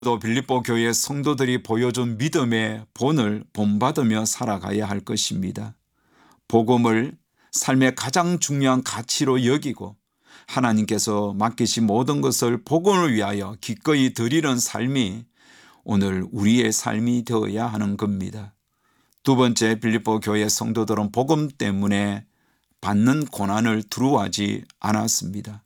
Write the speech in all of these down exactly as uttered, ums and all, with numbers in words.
또 빌립보 교회 성도들이 보여준 믿음의 본을 본받으며 살아가야 할 것입니다. 복음을 삶의 가장 중요한 가치로 여기고 하나님께서 맡기신 모든 것을 복음을 위하여 기꺼이 드리는 삶이 오늘 우리의 삶이 되어야 하는 겁니다. 두 번째, 빌립보 교회 성도들은 복음 때문에 받는 고난을 두려워하지 않았습니다.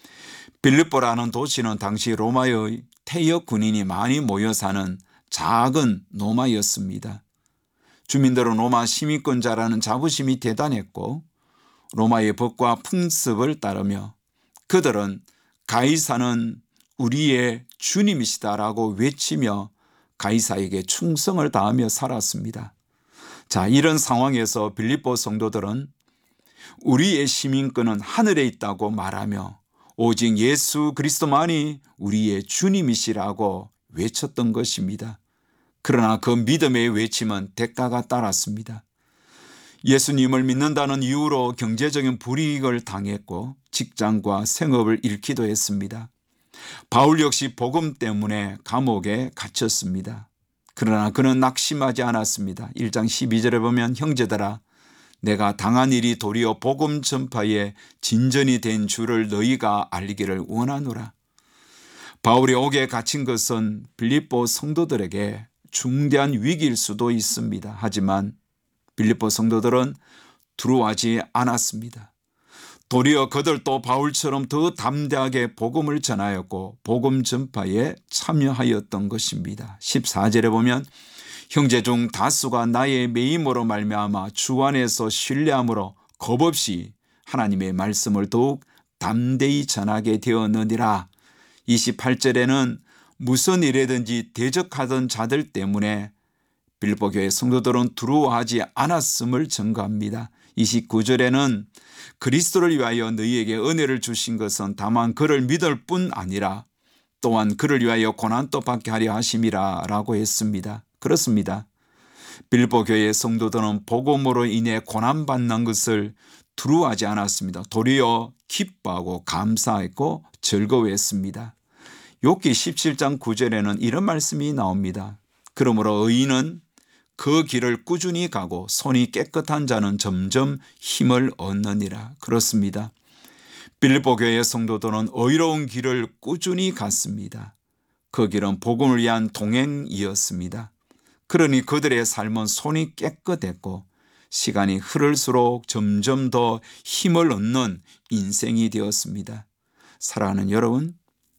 빌립보라는 도시는 당시 로마의 퇴역 군인이 많이 모여 사는 작은 노마였습니다. 주민들은 로마 시민권자라는 자부심이 대단했고 로마의 법과 풍습을 따르며 그들은 가이사는 우리의 주님이시다라고 외치며 가이사에게 충성을 다하며 살았습니다. 자, 이런 상황에서 빌립보 성도들은 우리의 시민권은 하늘에 있다고 말하며 오직 예수 그리스도만이 우리의 주님이시라고 외쳤던 것입니다. 그러나 그 믿음의 외침은 대가가 따랐습니다. 예수님을 믿는다는 이유로 경제적인 불이익을 당했고 직장과 생업을 잃기도 했습니다. 바울 역시 복음 때문에 감옥에 갇혔습니다. 그러나 그는 낙심하지 않았습니다. 일 장 십이 절에 보면 형제들아 내가 당한 일이 도리어 복음 전파에 진전이 된 줄을 너희가 알기를 원하노라. 바울이 옥에 갇힌 것은 빌립보 성도들에게 중대한 위기일 수도 있습니다. 하지만 빌립보 성도들은 두려워하지 않았습니다. 도리어 그들도 바울처럼 더 담대하게 복음을 전하였고 복음 전파에 참여하였던 것입니다. 십사 절에 보면 형제 중 다수가 나의 매임으로 말미암아 주 안에서 신뢰함으로 겁없이 하나님의 말씀을 더욱 담대히 전하게 되었느니라. 이십팔 절에는 무슨 일에든지 대적하던 자들 때문에 빌립보 교회 성도들은 두려워하지 않았음을 증거합니다. 이십구 절에는 그리스도를 위하여 너희에게 은혜를 주신 것은 다만 그를 믿을 뿐 아니라 또한 그를 위하여 고난도 받게 하려 하심이라 라고 했습니다. 그렇습니다. 빌립보 교회의 성도들은 복음으로 인해 고난받는 것을 두려워하지 않았습니다. 도리어 기뻐하고 감사했고 즐거워했습니다. 욥기 십칠 장 구 절에는 이런 말씀이 나옵니다. 그러므로 의인은 그 길을 꾸준히 가고 손이 깨끗한 자는 점점 힘을 얻느니라. 그렇습니다. 빌립보 교회의 성도들은 의로운 길을 꾸준히 갔습니다. 그 길은 복음을 위한 동행이었습니다. 그러니 그들의 삶은 손이 깨끗했고 시간이 흐를수록 점점 더 힘을 얻는 인생이 되었습니다. 사랑하는 여러분,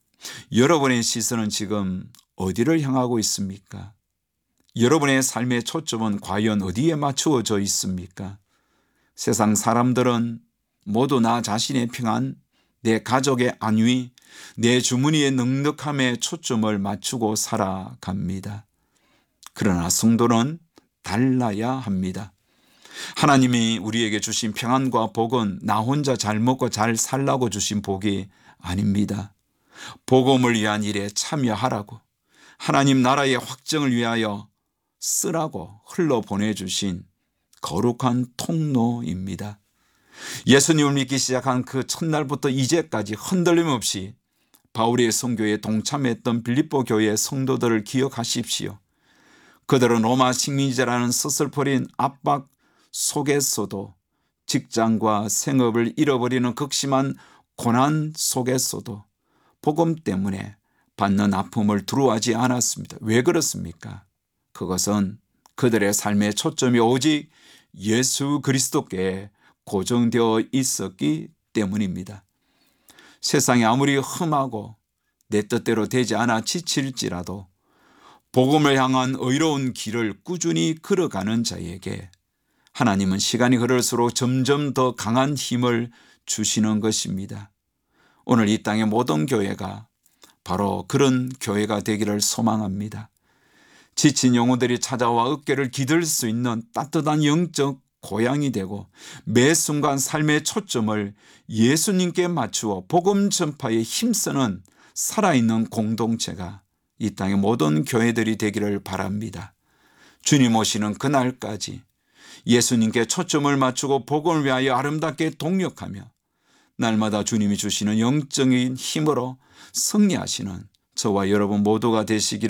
여러분의 시선은 지금 어디를 향하고 있습니까? 여러분의 삶의 초점은 과연 어디에 맞추어져 있습니까? 세상 사람들은 모두 나 자신의 평안, 내 가족의 안위, 내 주머니의 넉넉함에 초점을 맞추고 살아갑니다. 그러나 성도는 달라야 합니다. 하나님이 우리에게 주신 평안과 복은 나 혼자 잘 먹고 잘 살라고 주신 복이 아닙니다. 복음을 위한 일에 참여하라고 하나님 나라의 확정을 위하여 쓰라고 흘러보내주신 거룩한 통로입니다. 예수님을 믿기 시작한 그 첫날부터 이제까지 흔들림 없이 바울의 선교에 동참했던 빌립보 교회의 성도들을 기억하십시오. 그들은 로마 식민지라는 서슬퍼린 압박 속에서도 직장과 생업을 잃어버리는 극심한 고난 속에서도 복음 때문에 받는 아픔을 두려워하지 않았습니다. 왜 그렇습니까? 그것은 그들의 삶의 초점이 오직 예수 그리스도께 고정되어 있었기 때문입니다. 세상이 아무리 험하고 내 뜻대로 되지 않아 지칠지라도 복음을 향한 의로운 길을 꾸준히 걸어가는 자에게 하나님은 시간이 흐를수록 점점 더 강한 힘을 주시는 것입니다. 오늘 이 땅의 모든 교회가 바로 그런 교회가 되기를 소망합니다. 지친 영혼들이 찾아와 어깨를 기댈 수 있는 따뜻한 영적 고향이 되고 매 순간 삶의 초점을 예수님께 맞추어 복음 전파에 힘쓰는 살아있는 공동체가 이 땅의 모든 교회들이 되기를 바랍니다. 주님 오시는 그날까지 예수님께 초점을 맞추고 복음을 위하여 아름답게 동력하며 날마다 주님이 주시는 영적인 힘으로 승리하시는 저와 여러분 모두가 되시기를